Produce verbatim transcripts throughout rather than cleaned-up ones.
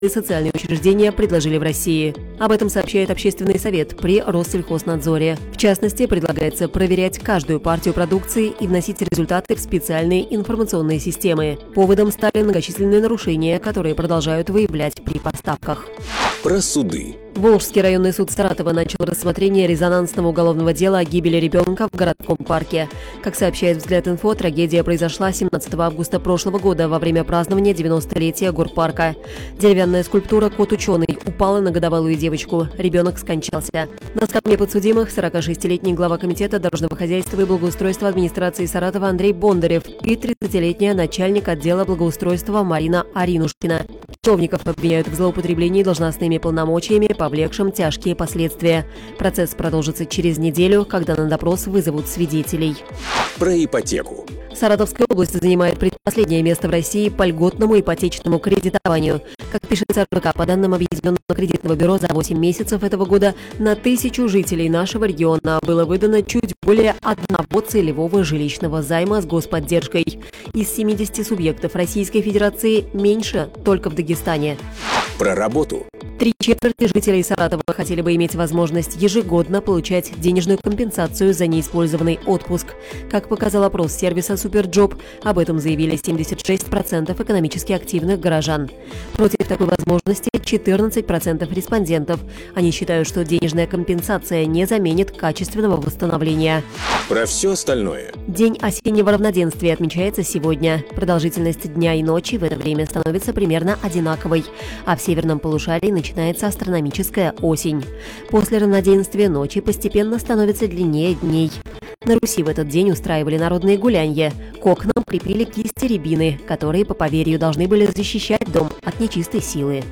социальные учреждения предложили в России. Об этом сообщает Общественный совет при Россельхознадзоре. В частности, предлагается проверять каждую партию продукции и вносить результаты в специальные информационные системы. Поводом стали многочисленные нарушения, которые продолжают выявлять при поставках. Про суды. Волжский районный суд Саратова начал рассмотрение резонансного уголовного дела о гибели ребенка в городском парке. Как сообщает «Взгляд.Инфо», трагедия произошла семнадцатого августа прошлого года во время празднования девяностолетия горпарка. Деревянная скульптура «Кот ученый» упала на годовалую девочку. Ребенок скончался. На скамье подсудимых сорокашестилетний глава комитета дорожного хозяйства и благоустройства администрации Саратова Андрей Бондарев и тридцатилетняя начальник отдела благоустройства Марина Аринушкина. Чиновников обвиняют в злоупотреблении должностными полномочиями, повлекшим тяжкие последствия. Процесс продолжится через неделю, когда на допрос вызовут свидетелей. Про ипотеку. Саратовская область занимает предпоследнее место в России по льготному ипотечному кредитованию. Как пишет РБК, по данным Объединенного кредитного бюро, за восемь месяцев этого года на тысячу жителей нашего региона было выдано чуть более одного целевого жилищного займа с господдержкой. Из семидесяти субъектов Российской Федерации меньше только в Дагестане. Про работу. Три четверти жителей Саратова хотели бы иметь возможность ежегодно получать денежную компенсацию за неиспользованный отпуск. Как показал опрос сервиса «Суперджоп», об этом заявили семьдесят шесть процентов экономически активных горожан. Против такой возможности четырнадцать процентов респондентов. Они считают, что денежная компенсация не заменит качественного восстановления. Про все остальное. День осеннего равноденствия отмечается сегодня. Продолжительность дня и ночи в это время становится примерно одинаковой, а в северном полушарии начинается астрономическая осень. После равноденствия ночи постепенно становятся длиннее дней. На Руси в этот день устраивали народные гулянья. К окнам крепили кисти рябины, которые, по поверью, должны были защищать дом от нечистой силы.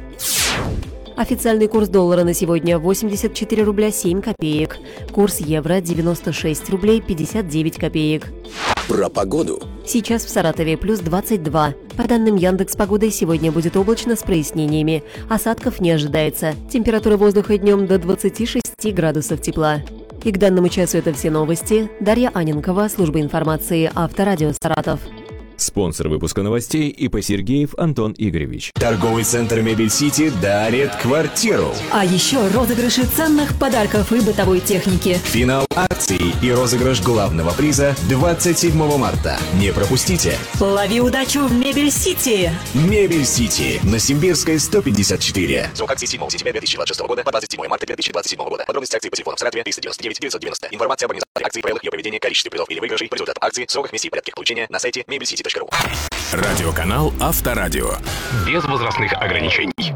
Официальный курс доллара на сегодня восемьдесят четыре рубля семь копеек. Курс евро девяносто шесть рублей пятьдесят девять копеек. Про погоду. Сейчас в Саратове плюс двадцать два. По данным Яндекс.Погоды, сегодня будет облачно с прояснениями. Осадков не ожидается. Температура воздуха днем до двадцати шести градусов тепла. И к данному часу это все новости. Дарья Аненкова, служба информации Авторадио Саратов. Спонсор выпуска новостей ИП Сергеев Антон Игоревич. Торговый центр Мебель Сити дарит квартиру. А еще розыгрыши ценных подарков и бытовой техники. Финал акции и розыгрыш главного приза двадцать седьмого марта. Не пропустите. Лови удачу в Мебель Сити. Мебель Сити на Симбирской сто пятьдесят четыре. Срок акции седьмого сентября две тысячи двадцать шестого года по двадцать седьмого марта две тысячи двадцать седьмого года. Подробности акции по телефону в Саратове триста девяносто девять девятьсот девяносто. Информация об организации акции, правилах ее поведения, количестве призов или выигрышей по результатам акции, сроках, миссии и порядке получения на сайте мебельсити точка ру. Радиоканал Авторадио. Без возрастных ограничений.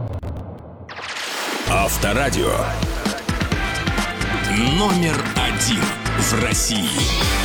Авторадио. Номер один в России.